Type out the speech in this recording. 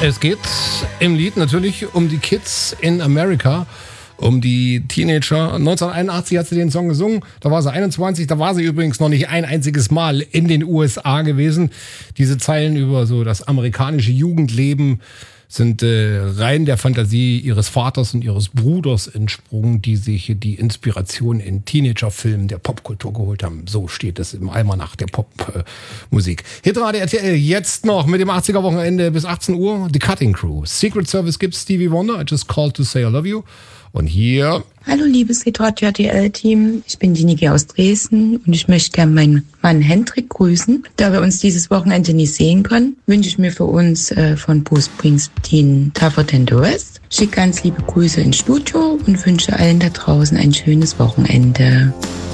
Es geht im Lied natürlich um die Kids in America, um die Teenager. 1981 hat sie den Song gesungen, da war sie 21, da war sie übrigens noch nicht ein einziges Mal in den USA gewesen. Diese Zeilen über so das amerikanische Jugendleben sind rein der Fantasie ihres Vaters und ihres Bruders entsprungen, die sich die Inspiration in Teenagerfilmen der Popkultur geholt haben. So steht es im Almanach der Popmusik. Hitradio RTL jetzt noch mit dem 80er-Wochenende bis 18 Uhr. Die Cutting Crew. Secret Service gibt's Stevie Wonder. I just called to say I love you. Und hier... Hallo liebes Hitradio RTL-Team, ich bin die Niki aus Dresden und ich möchte gerne meinen Mann Hendrik grüßen. Da wir uns dieses Wochenende nicht sehen können, wünsche ich mir für uns von Bruce Springsteen Tougher Than the Rest. Schicke ganz liebe Grüße ins Studio und wünsche allen da draußen ein schönes Wochenende.